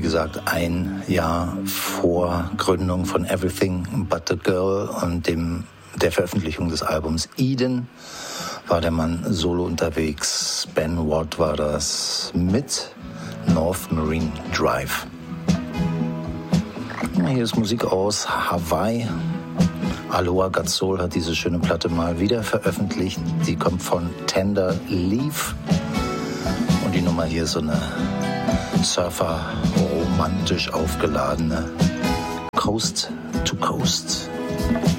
gesagt, ein Jahr vor Gründung von Everything But the Girl und der Veröffentlichung des Albums Eden war der Mann solo unterwegs. Ben Watt war das mit North Marine Drive. Hier ist Musik aus Hawaii. Aloha Got Soul hat diese schöne Platte mal wieder veröffentlicht. Die kommt von Tender Leaf. Und die Nummer hier ist so eine surfer-romantisch aufgeladene Coast to Coast.